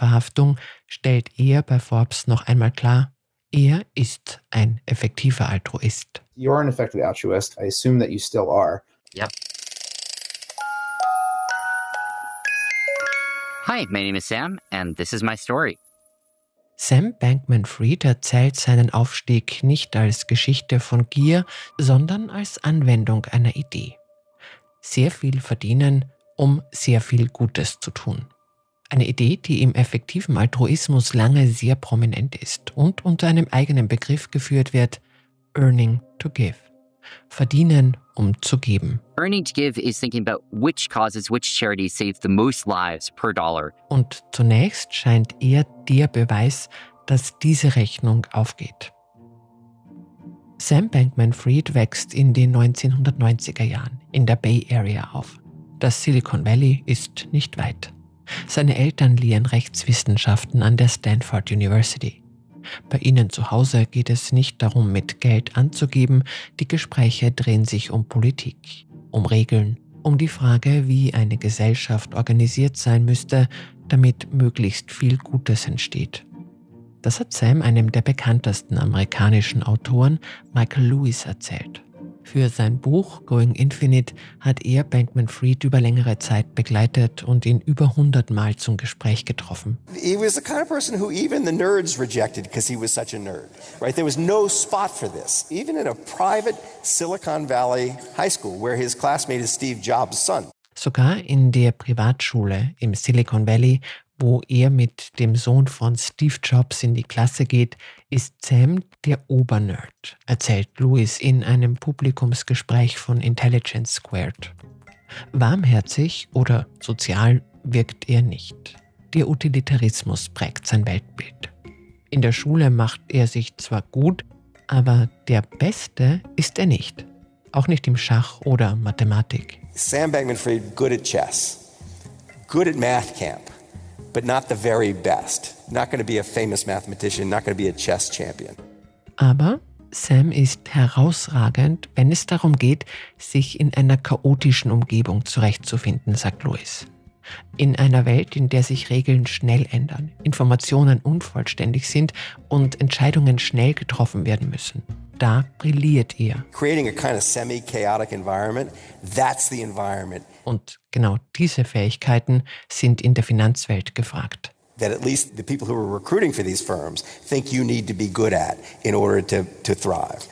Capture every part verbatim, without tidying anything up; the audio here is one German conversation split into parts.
Verhaftung stellt er bei Forbes noch einmal klar, er ist ein effektiver Altruist. You're an effective altruist. I assume that you still are. Yep. Hi, my name is Sam and this is my story. Sam Bankman-Fried erzählt seinen Aufstieg nicht als Geschichte von Gier, sondern als Anwendung einer Idee. Sehr viel verdienen, um sehr viel Gutes zu tun. Eine Idee, die im effektiven Altruismus lange sehr prominent ist und unter einem eigenen Begriff geführt wird, Earning to Give. Verdienen, um zu geben. Earning to give is thinking about which causes, which charities save the most lives per dollar. Und zunächst scheint eher der Beweis, dass diese Rechnung aufgeht. Sam Bankman-Fried wächst in den neunzehnhundertneunziger Jahren in der Bay Area auf. Das Silicon Valley ist nicht weit. Seine Eltern lehren Rechtswissenschaften an der Stanford University. Bei ihnen zu Hause geht es nicht darum, mit Geld anzugeben, die Gespräche drehen sich um Politik, um Regeln, um die Frage, wie eine Gesellschaft organisiert sein müsste, damit möglichst viel Gutes entsteht. Das hat Sam einem der bekanntesten amerikanischen Autoren, Michael Lewis, erzählt. Für sein Buch Going Infinite hat er Bankman-Fried über längere Zeit begleitet und ihn über hundert Mal zum Gespräch getroffen. He was the kind of person who even the nerds rejected because he was such a nerd, right? There was no spot for this, even in a private Silicon Valley high school where his classmate is Steve Jobs' son. Sogar in der Privatschule im Silicon Valley, wo er mit dem Sohn von Steve Jobs in die Klasse geht, ist Sam der Obernerd, erzählt Lewis in einem Publikumsgespräch von Intelligence Squared. Warmherzig oder sozial wirkt er nicht. Der Utilitarismus prägt sein Weltbild. In der Schule macht er sich zwar gut, aber der Beste ist er nicht. Auch nicht im Schach oder Mathematik. Sam Bankman-Fried, good at chess, good at math camp, but not the very best. Not going to be a famous mathematician, not going to be a chess champion. Aber Sam ist herausragend, wenn es darum geht, sich in einer chaotischen Umgebung zurechtzufinden, sagt Lewis. In einer Welt, in der sich Regeln schnell ändern, Informationen unvollständig sind und Entscheidungen schnell getroffen werden müssen. Da brilliert er. Creating a kind of semi-chaotic environment, that's the environment. Und genau diese Fähigkeiten sind in der Finanzwelt gefragt. That at least the people who are recruiting for these firms think you need to be good at in order to, to thrive.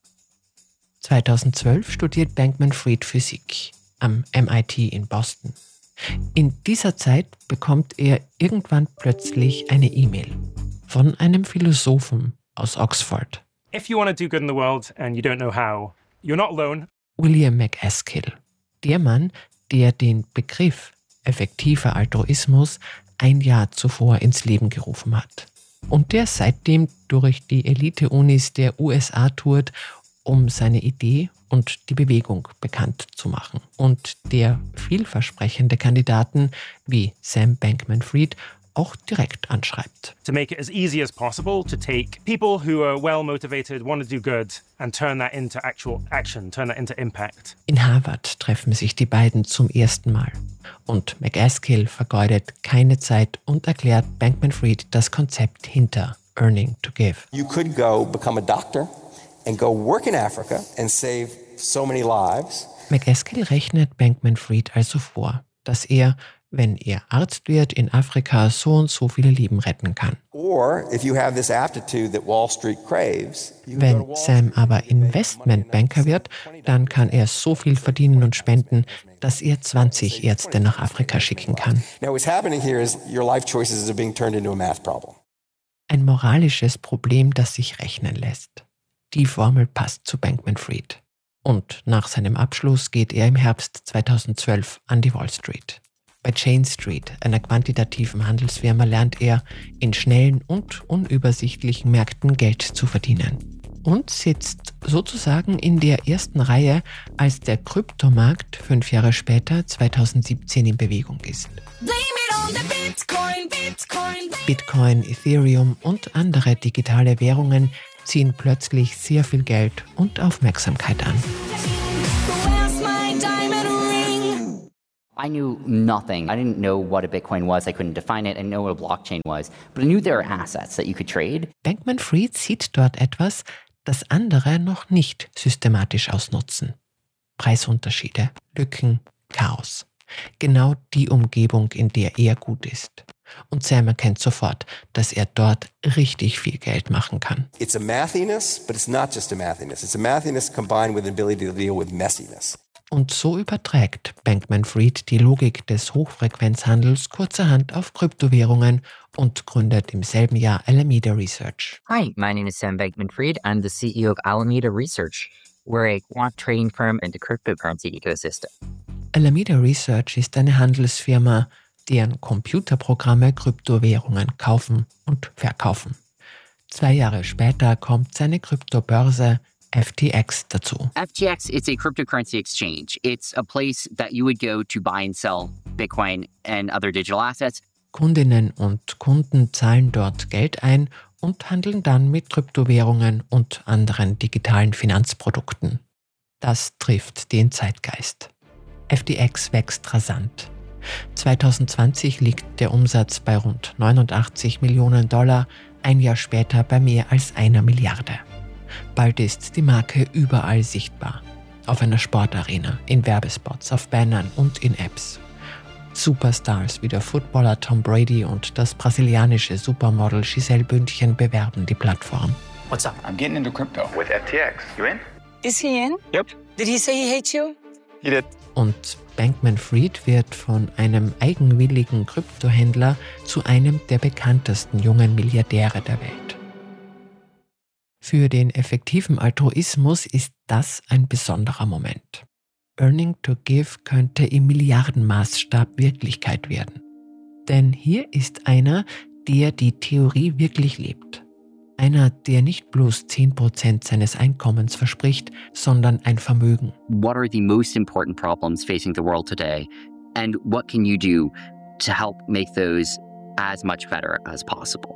zweitausendzwölf studiert Bankman-Fried Physik am M I T in Boston. In dieser Zeit bekommt er irgendwann plötzlich eine E-Mail von einem Philosophen aus Oxford. If you want to do good in the world and you don't know how, you're not alone. William MacAskill, der Mann, der den Begriff effektiver Altruismus ein Jahr zuvor ins Leben gerufen hat und der seitdem durch die Elite-Unis der U S A tourt, um seine Idee und die Bewegung bekannt zu machen und der vielversprechende Kandidaten wie Sam Bankman-Fried auch direkt anschreibt. To make it as easy as possible to take people who are well motivated, want to do good and turn that into actual action, turn that into impact. In Harvard treffen sich die beiden zum ersten Mal und MacAskill vergeudet keine Zeit und erklärt Bankman-Fried das Konzept hinter Earning to Give. You could go become a doctor and go work in Africa and save so many lives. MacAskill rechnet Bankman-Fried also vor, dass er, wenn er Arzt wird, in Afrika so und so viele Leben retten kann. Wenn Sam aber Investmentbanker wird, dann kann er so viel verdienen und spenden, dass er zwanzig Ärzte nach Afrika schicken kann. Ein moralisches Problem, das sich rechnen lässt. Die Formel passt zu Bankman-Fried. Und nach seinem Abschluss geht er im Herbst zweitausendzwölf an die Wall Street. Bei Jane Street, einer quantitativen Handelsfirma, lernt er, in schnellen und unübersichtlichen Märkten Geld zu verdienen. Und sitzt sozusagen in der ersten Reihe, als der Kryptomarkt fünf Jahre später, zweitausendsiebzehn, in Bewegung ist. Bitcoin, Bitcoin, Bitcoin, Ethereum und andere digitale Währungen ziehen plötzlich sehr viel Geld und Aufmerksamkeit an. I knew nothing. I didn't know what a Bitcoin was. I couldn't define it. I didn't know what a blockchain was. But I knew there were assets that you could trade. Bankman-Fried sieht dort etwas, das andere noch nicht systematisch ausnutzen. Preisunterschiede, Lücken, Chaos. Genau die Umgebung, in der er gut ist. Und Sam erkennt sofort, dass er dort richtig viel Geld machen kann. It's a mathiness, but it's not just a mathiness. It's a mathiness combined with the ability to deal with messiness. Und so überträgt Bankman-Fried die Logik des Hochfrequenzhandels kurzerhand auf Kryptowährungen und gründet im selben Jahr Alameda Research. Hi, my name is Sam Bankman-Fried. I'm the C E O of Alameda Research. We're a quant trading firm in the cryptocurrency ecosystem. Alameda Research ist eine Handelsfirma, deren Computerprogramme Kryptowährungen kaufen und verkaufen. Zwei Jahre später kommt seine Kryptobörse F T X dazu. F T X, it's a cryptocurrency exchange. It's a place that you would go to buy and sell Bitcoin and other digital assets. Kundinnen und Kunden zahlen dort Geld ein und handeln dann mit Kryptowährungen und anderen digitalen Finanzprodukten. Das trifft den Zeitgeist. F T X wächst rasant. zwanzig zwanzig liegt der Umsatz bei rund neunundachtzig Millionen Dollar, ein Jahr später bei mehr als einer Milliarde. Bald ist die Marke überall sichtbar. Auf einer Sportarena, in Werbespots, auf Bannern und in Apps. Superstars wie der Footballer Tom Brady und das brasilianische Supermodel Gisele Bündchen bewerben die Plattform. What's up? I'm getting into crypto. With F T X. You in? Is he in? Yep. Did he say he hates you? He did. Und Bankman-Fried wird von einem eigenwilligen Kryptohändler zu einem der bekanntesten jungen Milliardäre der Welt. Für den effektiven Altruismus ist das ein besonderer Moment. Earning to Give könnte im Milliardenmaßstab Wirklichkeit werden. Denn hier ist einer, der die Theorie wirklich lebt. Einer, der nicht bloß zehn Prozent seines Einkommens verspricht, sondern ein Vermögen. What are the most important problems facing the world today? And what can you do to help make those as much better as possible?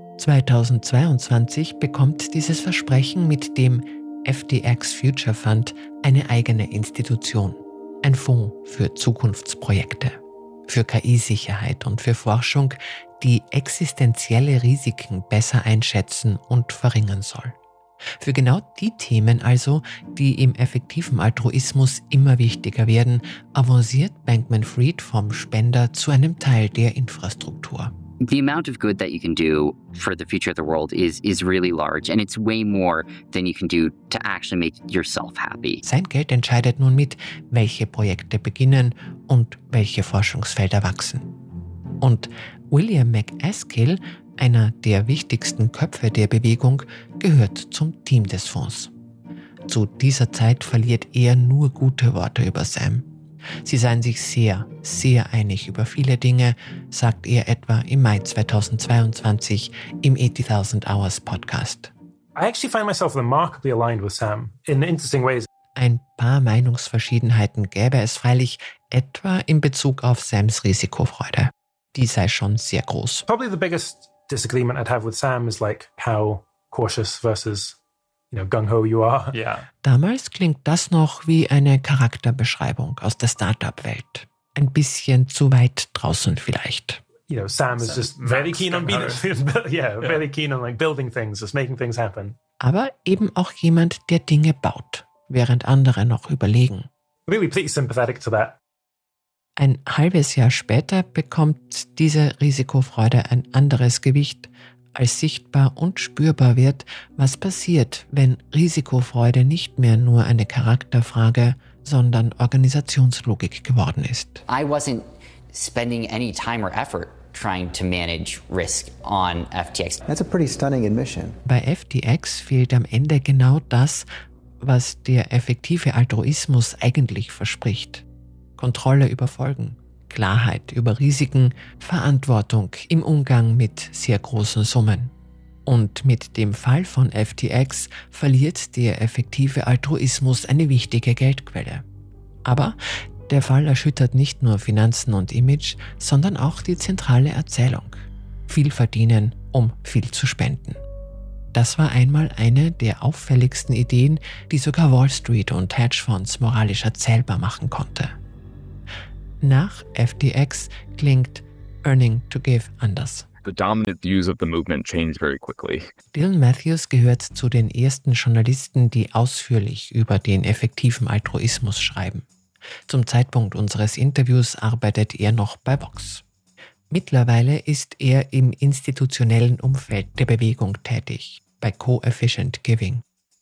zweitausendzweiundzwanzig bekommt dieses Versprechen mit dem F T X Future Fund eine eigene Institution. Ein Fonds für Zukunftsprojekte, für K I-Sicherheit und für Forschung, die existenzielle Risiken besser einschätzen und verringern soll. Für genau die Themen also, die im effektiven Altruismus immer wichtiger werden, avanciert Bankman-Fried vom Spender zu einem Teil der Infrastruktur. The amount of good that you can do for the future of the world is is really large, and it's way more than you can do to actually make yourself happy. Sein Geld entscheidet nun mit, welche Projekte beginnen und welche Forschungsfelder wachsen. Und William MacAskill, einer der wichtigsten Köpfe der Bewegung, gehört zum Team des Fonds. Zu dieser Zeit verliert er nur gute Worte über Sam. Sie seien sich sehr, sehr einig über viele Dinge, sagt er etwa im Mai zweitausendzweiundzwanzig im eighty thousand Hours Podcast. I actually find myself remarkably aligned with Sam in interesting ways. Ein paar Meinungsverschiedenheiten gäbe es freilich, etwa in Bezug auf Sams Risikofreude. Die sei schon sehr groß. Probably the biggest disagreement I'd have with Sam is like how cautious versus, you know, gung-ho you are. Yeah. Damals klingt das noch wie eine Charakterbeschreibung aus der Startup-Welt. Ein bisschen zu weit draußen vielleicht. You know, Sam is just very keen on being, yeah, very keen on like building things, just making things happen. Aber eben auch jemand, der Dinge baut, während andere noch überlegen. Really pretty sympathetic to that. Ein halbes Jahr später bekommt diese Risikofreude ein anderes Gewicht, als sichtbar und spürbar wird, was passiert, wenn Risikofreude nicht mehr nur eine Charakterfrage, sondern Organisationslogik geworden ist. I wasn't spending any time or effort trying to manage risk on F T X. That's a pretty stunning admission. Bei F T X fehlt am Ende genau das, was der effektive Altruismus eigentlich verspricht. Kontrolle über Folgen, Klarheit über Risiken, Verantwortung im Umgang mit sehr großen Summen. Und mit dem Fall von F T X verliert der effektive Altruismus eine wichtige Geldquelle. Aber der Fall erschüttert nicht nur Finanzen und Image, sondern auch die zentrale Erzählung. Viel verdienen, um viel zu spenden. Das war einmal eine der auffälligsten Ideen, die sogar Wall Street und Hedgefonds moralisch erzählbar machen konnte. Nach F T X klingt Earning to Give anders. The dominant views of the movement changed very quickly. Dylan Matthews gehört zu den ersten Journalisten, die ausführlich über den effektiven Altruismus schreiben. Zum Zeitpunkt unseres Interviews arbeitet er noch bei Vox. Mittlerweile ist er im institutionellen Umfeld der Bewegung tätig, bei Coefficient Giving.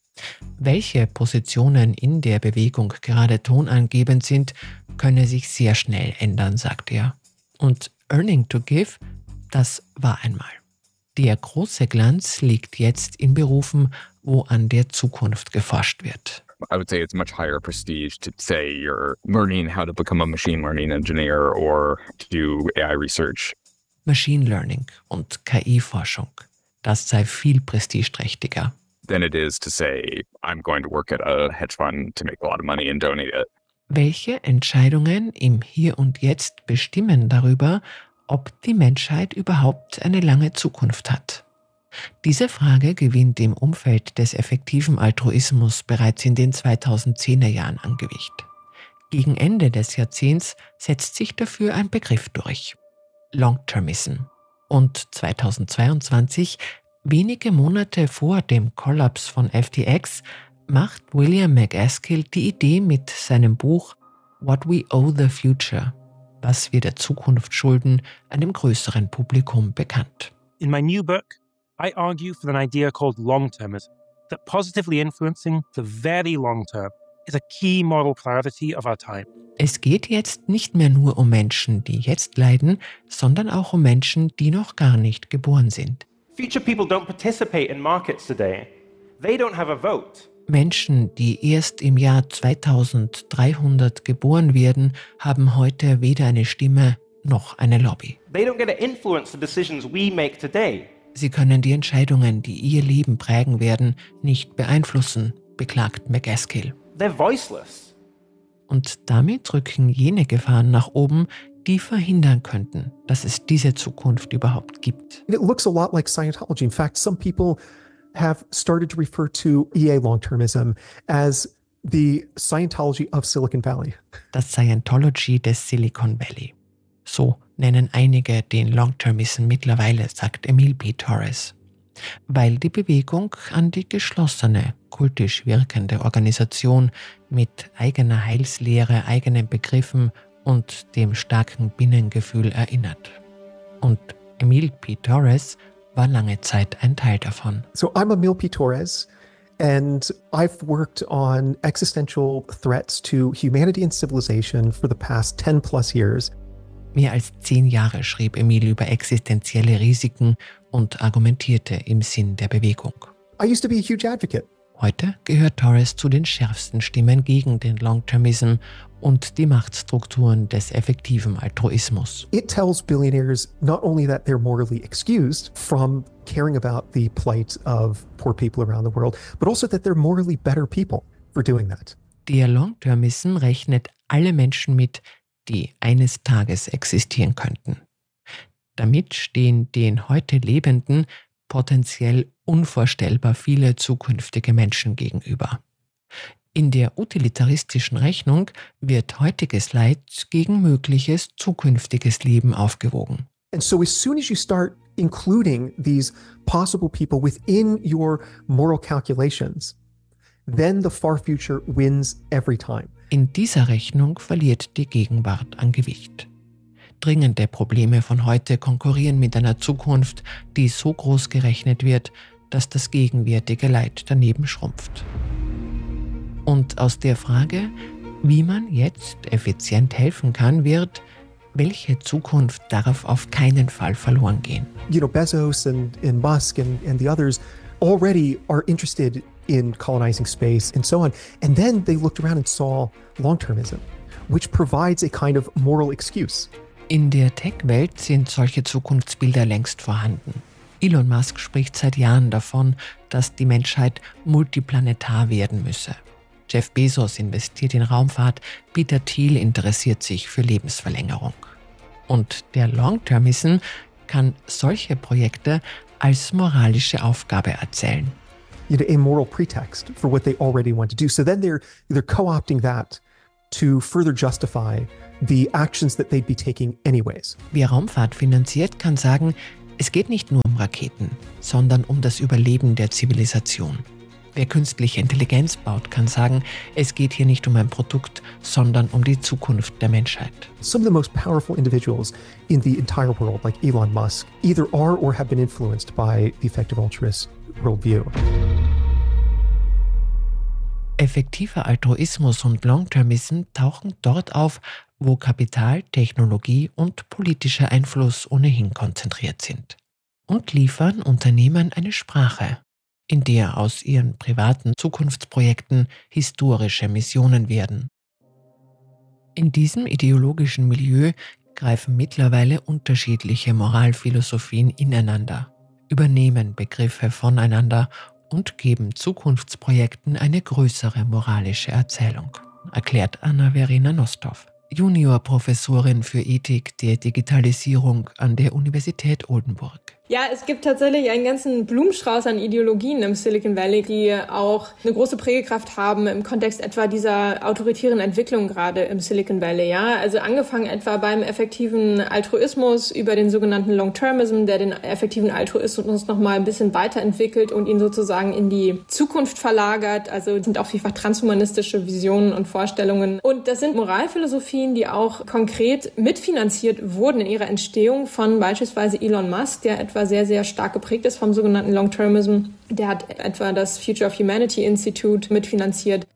Welche Positionen in der Bewegung gerade tonangebend sind, könne sich sehr schnell ändern, sagt er. Und Earning to Give, das war einmal. Der große Glanz liegt jetzt in Berufen, wo an der Zukunft geforscht wird. I would say it's much higher prestige to say you're learning how to become a machine learning engineer or to do A I research. Machine Learning und K I-Forschung, das sei viel prestigeträchtiger. Than it is to say, I'm going to work at a hedge fund to make a lot of money and donate it. Welche Entscheidungen im Hier und Jetzt bestimmen darüber, ob die Menschheit überhaupt eine lange Zukunft hat? Diese Frage gewinnt im Umfeld des effektiven Altruismus bereits in den zweitausendzehner Jahren an Gewicht. Gegen Ende des Jahrzehnts setzt sich dafür ein Begriff durch: Long-Termism. Und zweitausendzweiundzwanzig, wenige Monate vor dem Kollaps von F T X, macht William MacAskill die Idee mit seinem Buch What We Owe the Future, was wir der Zukunft schulden, einem größeren Publikum bekannt. In my new book, I argue for an idea called long-termism, that positively influencing the very long term is a key moral priority of our time. Es geht jetzt nicht mehr nur um Menschen, die jetzt leiden, sondern auch um Menschen, die noch gar nicht geboren sind. Future people don't participate in markets today. They don't have a vote. Menschen, die erst im Jahr zweitausenddreihundert geboren werden, haben heute weder eine Stimme noch eine Lobby. They don't get to influence the decisions we make today. Sie können die Entscheidungen, die ihr Leben prägen werden, nicht beeinflussen, beklagt MacAskill. They're voiceless. Und damit rücken jene Gefahren nach oben, die verhindern könnten, dass es diese Zukunft überhaupt gibt. It looks a lot like Scientology. In fact, some people have started to refer to E A long-termism as the Scientology of Silicon Valley. Das Scientology des Silicon Valley. So nennen einige den Long-Termism mittlerweile, sagt Emil P. Torres. Weil die Bewegung an die geschlossene, kultisch wirkende Organisation mit eigener Heilslehre, eigenen Begriffen und dem starken Binnengefühl erinnert. Und Emil P. Torres war lange Zeit ein Teil davon. So I'm Emil P. Torres, and I've worked on existential threats to humanity and civilization for the past ten plus years. Mehr als zehn Jahre schrieb Emil über existenzielle Risiken und argumentierte im Sinn der Bewegung. I used to be a huge advocate. Heute gehört Torres zu den schärfsten Stimmen gegen den Long-Termism und die Machtstrukturen des effektiven Altruismus. It tells billionaires not only that they're morally excused from caring about the plight of poor people around the world, but also that they're morally better people for doing that. Der Long-Termism rechnet alle Menschen mit, die eines Tages existieren könnten. Damit stehen den heute Lebenden potenziell unvorstellbar viele zukünftige Menschen gegenüber. In der utilitaristischen Rechnung wird heutiges Leid gegen mögliches zukünftiges Leben aufgewogen. And so as soon as you start including these possible people within your moral calculations, then the far future wins every time. In dieser Rechnung verliert die Gegenwart an Gewicht. Dringende Probleme von heute konkurrieren mit einer Zukunft, die so groß gerechnet wird, dass das gegenwärtige Leid daneben schrumpft. Und aus der Frage, wie man jetzt effizient helfen kann, wird, welche Zukunft darf auf keinen Fall verloren gehen. You know, Bezos and, and Musk and, and the others already are interested in colonizing space and so on. And then they looked around and saw long-termism, which provides a kind of moral excuse. In der Tech-Welt sind solche Zukunftsbilder längst vorhanden. Elon Musk spricht seit Jahren davon, dass die Menschheit multiplanetar werden müsse. Jeff Bezos investiert in Raumfahrt, Peter Thiel interessiert sich für Lebensverlängerung. Und der Long-Termism kann solche Projekte als moralische Aufgabe erzählen. You know, a moral pretext for what they already want to do. So then they're, they're co-opting that to further justify the actions that they'd be taking anyways. Wer Raumfahrt finanziert, kann sagen, es geht nicht nur um Raketen, sondern um das Überleben der Zivilisation. Wer künstliche Intelligenz baut, kann sagen, es geht hier nicht um ein Produkt, sondern um die Zukunft der Menschheit. Some of the most powerful individuals in the entire world, like Elon Musk, either are or have been influenced by the effective altruist worldview. Effektiver Altruismus und Long-Termism tauchen dort auf, wo Kapital, Technologie und politischer Einfluss ohnehin konzentriert sind. Und liefern Unternehmen eine Sprache, in der aus ihren privaten Zukunftsprojekten historische Missionen werden. In diesem ideologischen Milieu greifen mittlerweile unterschiedliche Moralphilosophien ineinander, übernehmen Begriffe voneinander und geben Zukunftsprojekten eine größere moralische Erzählung, erklärt Anna-Verena Nostow, Juniorprofessorin für Ethik der Digitalisierung an der Universität Oldenburg. Ja, es gibt tatsächlich einen ganzen Blumenstrauß an Ideologien im Silicon Valley, die auch eine große Prägekraft haben im Kontext etwa dieser autoritären Entwicklung gerade im Silicon Valley. Ja, also angefangen etwa beim effektiven Altruismus über den sogenannten Long-Termism, der den effektiven Altruismus noch mal ein bisschen weiterentwickelt und ihn sozusagen in die Zukunft verlagert. Also sind auch vielfach transhumanistische Visionen und Vorstellungen. Und das sind Moralphilosophien, die auch konkret mitfinanziert wurden in ihrer Entstehung von beispielsweise Elon Musk, der etwa sehr, sehr stark geprägt ist vom sogenannten Long-Termism. Der hat etwa das Future of Humanity Institute mitfinanziert.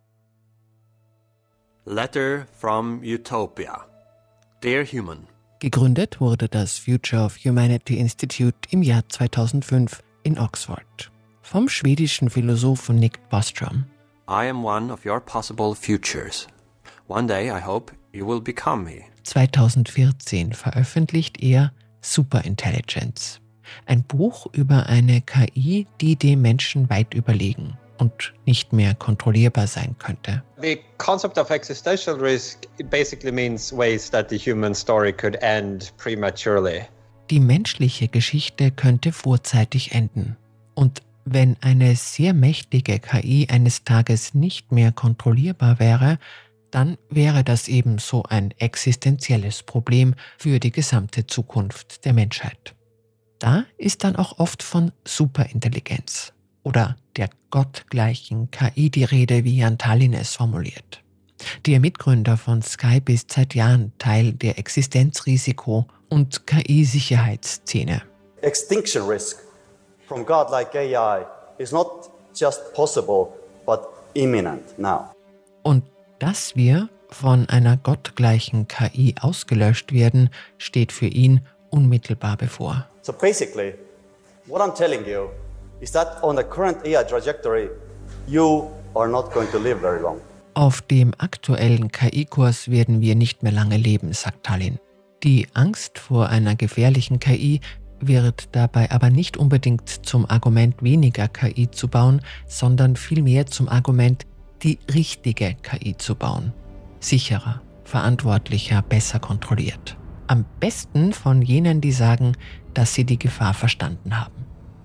Letter from Utopia. Dear Human. Gegründet wurde das Future of Humanity Institute im Jahr zweitausendfünf in Oxford vom schwedischen Philosophen Nick Bostrom. I am one of your possible futures. One day I hope you will become me. zweitausendvierzehn veröffentlicht er Superintelligence, ein Buch über eine K I, die dem Menschen weit überlegen und nicht mehr kontrollierbar sein könnte. The concept of existential risk basically means ways that the human story could end prematurely. Die menschliche Geschichte könnte vorzeitig enden. Und wenn eine sehr mächtige K I eines Tages nicht mehr kontrollierbar wäre, dann wäre das ebenso ein existenzielles Problem für die gesamte Zukunft der Menschheit. Da ist dann auch oft von Superintelligenz oder der gottgleichen K I die Rede, wie Jan Tallinn es formuliert. Der Mitgründer von Skype ist seit Jahren Teil der Existenzrisiko- und K I-Sicherheitsszene. Extinction risk from godlike A I is not just possible, but imminent now. Und dass wir von einer gottgleichen K I ausgelöscht werden, steht für ihn unmittelbar bevor. So basically, what I'm telling you is that on the current A I trajectory, you are not going to live very long. Auf dem aktuellen K I-Kurs werden wir nicht mehr lange leben, sagt Tallinn. Die Angst vor einer gefährlichen K I wird dabei aber nicht unbedingt zum Argument, weniger K I zu bauen, sondern vielmehr zum Argument, die richtige K I zu bauen. Sicherer, verantwortlicher, besser kontrolliert. Am besten von jenen, die sagen, dass sie die Gefahr verstanden haben.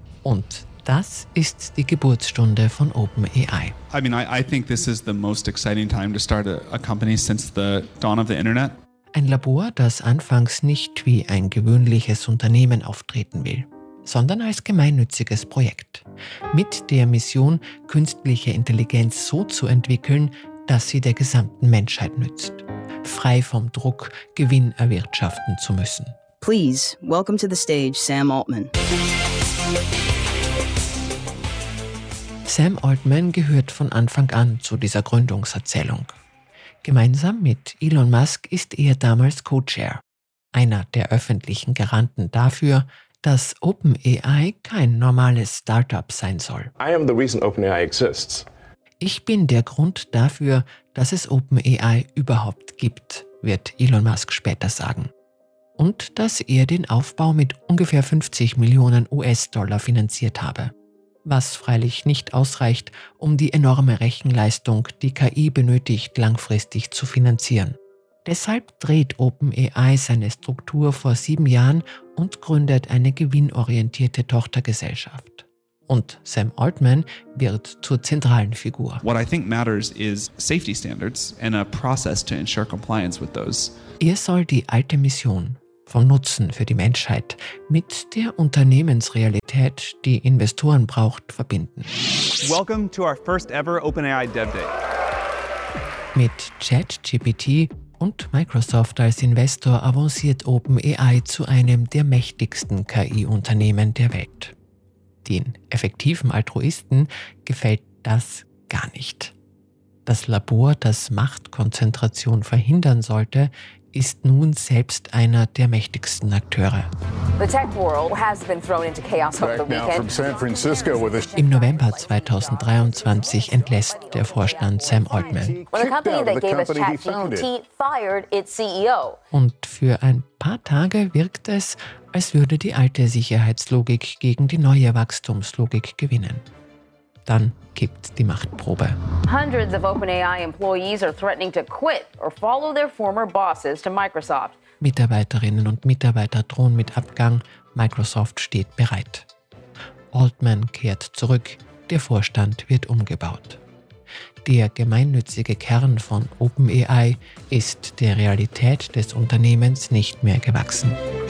Und das ist die Geburtsstunde von OpenAI. I mean, I, I think this is the most exciting time to start a, a company since the dawn of the Internet. Ein Labor, das anfangs nicht wie ein gewöhnliches Unternehmen auftreten will, sondern als gemeinnütziges Projekt. Mit der Mission, künstliche Intelligenz so zu entwickeln, dass sie der gesamten Menschheit nützt. Frei vom Druck, Gewinn erwirtschaften zu müssen. Please, welcome to the stage, Sam Altman. Sam Altman gehört von Anfang an zu dieser Gründungserzählung. Gemeinsam mit Elon Musk ist er damals Co-Chair, einer der öffentlichen Garanten dafür, dass OpenAI kein normales Startup sein soll. I am the reason OpenAI exists. Ich bin der Grund dafür, dass es OpenAI überhaupt gibt, wird Elon Musk später sagen. Und dass er den Aufbau mit ungefähr fünfzig Millionen U S-Dollar finanziert habe. Was freilich nicht ausreicht, um die enorme Rechenleistung, die K I benötigt, langfristig zu finanzieren. Deshalb dreht OpenAI seine Struktur vor sieben Jahren und gründet eine gewinnorientierte Tochtergesellschaft. Und Sam Altman wird zur zentralen Figur. What I think matters is safety standards and a process to ensure compliance with those. Er soll die alte Mission vom Nutzen für die Menschheit mit der Unternehmensrealität, die Investoren braucht, verbinden. Welcome to our first ever OpenAI Dev Day. Mit ChatGPT und Microsoft als Investor avanciert OpenAI zu einem der mächtigsten K I-Unternehmen der Welt. Den effektiven Altruisten gefällt das gar nicht. Das Labor, das Machtkonzentration verhindern sollte, ist nun selbst einer der mächtigsten Akteure. The tech world has been thrown into chaos over the weekend. Im November zweitausenddreiundzwanzig entlässt der Vorstand Sam Altman. When the company that gave us ChatGPT fired its C E O. Und für ein paar Tage wirkt es, als würde die alte Sicherheitslogik gegen die neue Wachstumslogik gewinnen. Dann kippt die Machtprobe. Hundreds of OpenAI employees are threatening to quit or follow their former bosses to Microsoft. Mitarbeiterinnen und Mitarbeiter drohen mit Abgang. Microsoft steht bereit. Altman kehrt zurück. Der Vorstand wird umgebaut. Der gemeinnützige Kern von OpenAI ist der Realität des Unternehmens nicht mehr gewachsen.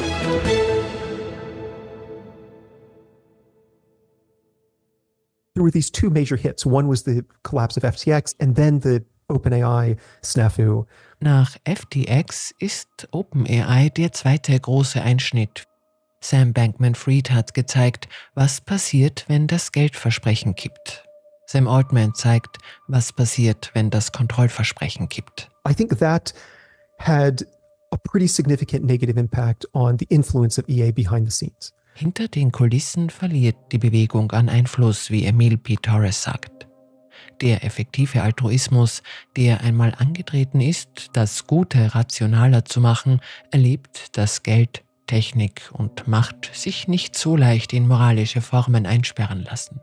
There were these two major hits. One was the collapse of F T X and then the OpenAI snafu. Nach F T X ist OpenAI der zweite große Einschnitt. Sam Bankman-Fried hat gezeigt, was passiert, wenn das Geldversprechen kippt. Sam Altman zeigt, was passiert, wenn das Kontrollversprechen kippt. I think that had a pretty significant negative impact on the influence of E A behind the scenes. Hinter den Kulissen verliert die Bewegung an Einfluss, wie Emil P. Torres sagt. Der effektive Altruismus, der einmal angetreten ist, das Gute rationaler zu machen, erlebt, dass Geld, Technik und Macht sich nicht so leicht in moralische Formen einsperren lassen.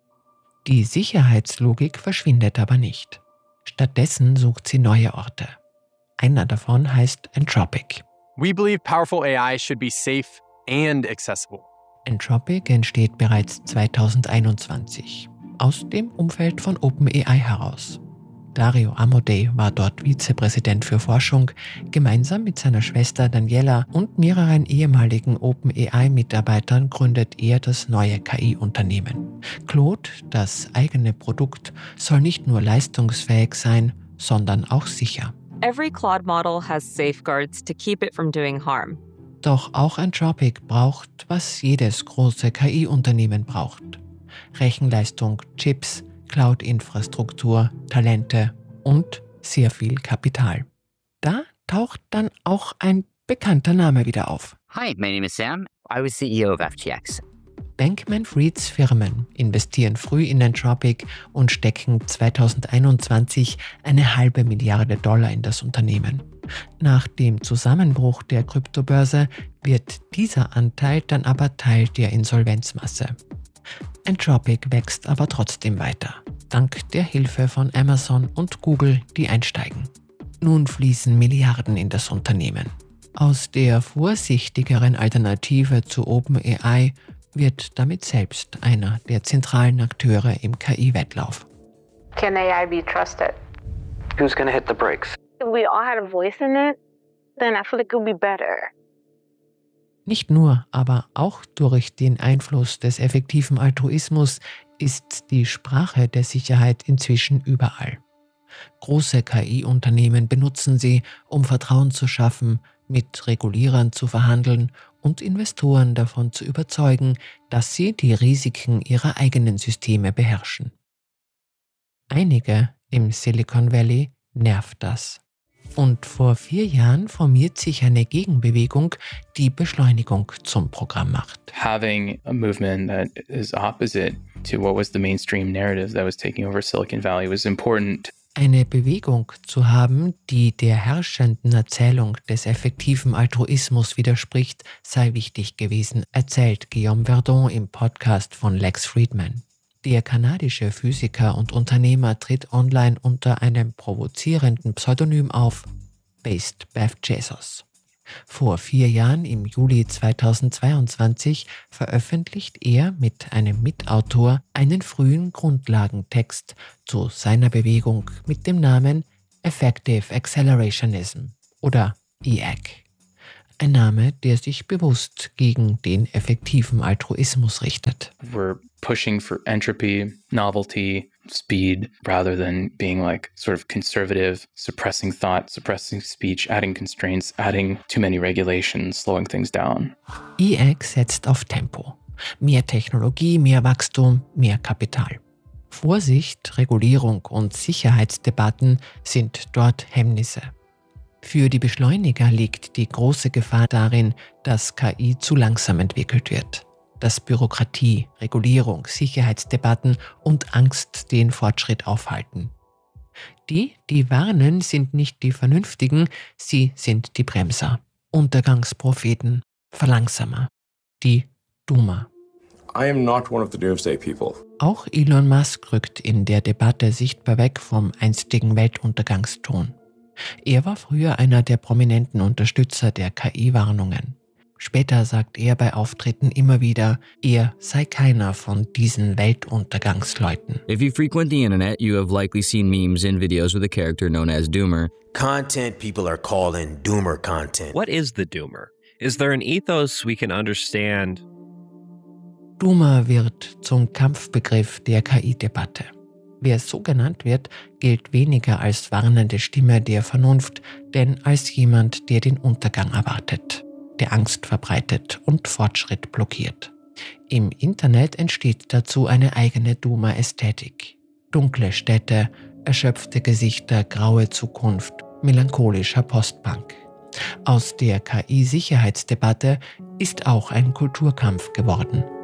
Die Sicherheitslogik verschwindet aber nicht. Stattdessen sucht sie neue Orte. Einer davon heißt Anthropic. We believe powerful A I should be safe and accessible. Anthropic entsteht bereits zweitausendeinundzwanzig, aus dem Umfeld von OpenAI heraus. Dario Amodei war dort Vizepräsident für Forschung, gemeinsam mit seiner Schwester Daniela und mehreren ehemaligen OpenAI-Mitarbeitern gründet er das neue K I-Unternehmen. Claude, das eigene Produkt, soll nicht nur leistungsfähig sein, sondern auch sicher. Every Claude model has safeguards to keep it from doing harm. Doch auch Anthropic braucht, was jedes große K I-Unternehmen braucht. Rechenleistung, Chips, Cloud-Infrastruktur, Talente und sehr viel Kapital. Da taucht dann auch ein bekannter Name wieder auf. Hi, my name is Sam. I was C E O of F T X. Bankman-Frieds Firmen investieren früh in Anthropic und stecken zweitausendeinundzwanzig eine halbe Milliarde Dollar in das Unternehmen. Nach dem Zusammenbruch der Kryptobörse wird dieser Anteil dann aber Teil der Insolvenzmasse. Anthropic wächst aber trotzdem weiter, dank der Hilfe von Amazon und Google, die einsteigen. Nun fließen Milliarden in das Unternehmen. Aus der vorsichtigeren Alternative zu OpenAI wird damit selbst einer der zentralen Akteure im K I-Wettlauf. Can A I be trusted? Who's gonna hit the brakes? If we all had a voice in it, then I feel like it would be better. Nicht nur, aber auch durch den Einfluss des effektiven Altruismus ist die Sprache der Sicherheit inzwischen überall. Große K I-Unternehmen benutzen sie, um Vertrauen zu schaffen, mit Regulierern zu verhandeln und Investoren davon zu überzeugen, dass sie die Risiken ihrer eigenen Systeme beherrschen. Einige im Silicon Valley nervt das. Und vor vier Jahren formiert sich eine Gegenbewegung, die Beschleunigung zum Programm macht. Having a movement that is opposite to what was the mainstream narrative that was taking over Silicon Valley was important. Eine Bewegung zu haben, die der herrschenden Erzählung des effektiven Altruismus widerspricht, sei wichtig gewesen, erzählt Guillaume Verdon im Podcast von Lex Fridman. Der kanadische Physiker und Unternehmer tritt online unter einem provozierenden Pseudonym auf, Based Beth Jesus. Vor vier Jahren, im Juli zweitausendzweiundzwanzig, veröffentlicht er mit einem Mitautor einen frühen Grundlagentext zu seiner Bewegung mit dem Namen Effective Accelerationism oder E A C. Ein Name, der sich bewusst gegen den effektiven Altruismus richtet. We're pushing for entropy, novelty, speed, rather than being like sort of conservative, suppressing thought, suppressing speech, adding constraints, adding too many regulations, slowing things down. E A C setzt auf Tempo. Mehr Technologie, mehr Wachstum, mehr Kapital. Vorsicht, Regulierung und Sicherheitsdebatten sind dort Hemmnisse. Für die Beschleuniger liegt die große Gefahr darin, dass K I zu langsam entwickelt wird, dass Bürokratie, Regulierung, Sicherheitsdebatten und Angst den Fortschritt aufhalten. Die, die warnen, sind nicht die Vernünftigen, sie sind die Bremser, Untergangspropheten, Verlangsamer, die Doomer. I am not one of the doomsday people. Auch Elon Musk rückt in der Debatte sichtbar weg vom einstigen Weltuntergangston. Er war früher einer der prominenten Unterstützer der K I-Warnungen. Später sagt er bei Auftritten immer wieder, er sei keiner von diesen Weltuntergangsleuten. If you frequent the internet, you have likely seen memes and videos with a character known as Doomer. Content people are calling Doomer content. What is the Doomer? Is there an ethos we can understand? Doomer wird zum Kampfbegriff der K I-Debatte. Wer so genannt wird, gilt weniger als warnende Stimme der Vernunft, denn als jemand, der den Untergang erwartet, der Angst verbreitet und Fortschritt blockiert. Im Internet entsteht dazu eine eigene Doomer-Ästhetik. Dunkle Städte, erschöpfte Gesichter, graue Zukunft, melancholischer Postpunk. Aus der K I-Sicherheitsdebatte ist auch ein Kulturkampf geworden.